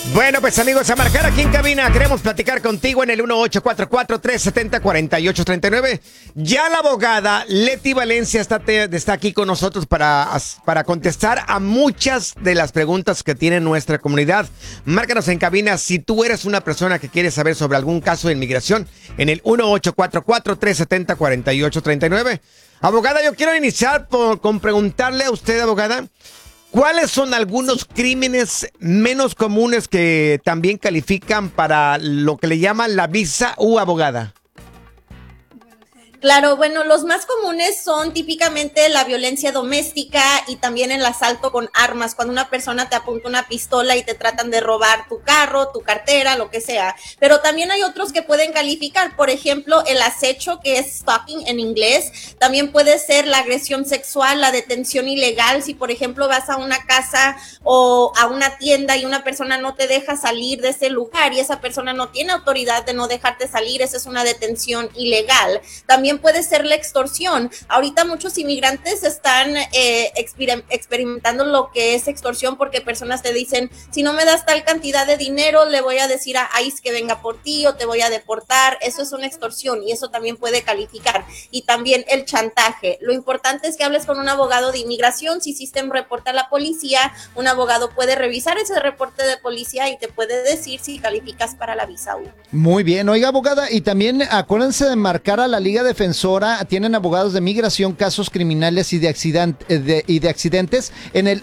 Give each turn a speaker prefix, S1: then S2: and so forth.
S1: Bueno, pues amigos, a marcar aquí en cabina. Queremos platicar contigo en el 1844-370-4839. Ya la abogada Leti Valencia está aquí con nosotros para contestar a muchas de las preguntas que tiene nuestra comunidad. Márcanos en cabina si tú eres una persona que quiere saber sobre algún caso de inmigración en el 1844-370-4839. Abogada, yo quiero iniciar con preguntarle a usted, abogada, ¿cuáles son algunos crímenes menos comunes que también califican para lo que le llaman la visa U, abogada?
S2: Claro, bueno, los más comunes son típicamente la violencia doméstica y también el asalto con armas, cuando una persona te apunta una pistola y te tratan de robar tu carro, tu cartera, lo que sea. Pero también hay otros que pueden calificar, por ejemplo, el acecho, que es stalking en inglés. También puede ser la agresión sexual, la detención ilegal. Si, por ejemplo, vas a una casa o a una tienda y una persona no te deja salir de ese lugar y esa persona no tiene autoridad de no dejarte salir, esa es una detención ilegal. También puede ser la extorsión. Ahorita muchos inmigrantes están experimentando lo que es extorsión, porque personas te dicen, si no me das tal cantidad de dinero, le voy a decir a ICE que venga por ti o te voy a deportar. Eso es una extorsión y eso también puede calificar. Y también el chantaje. Lo importante es que hables con un abogado de inmigración. Si hiciste un reporte a la policía, un abogado puede revisar ese reporte de policía y te puede decir si calificas para la visa U.
S3: Muy bien, oiga, abogada, y también acuérdense de marcar a la Liga Defensora. Tienen abogados de migración, casos criminales y de accidentes en el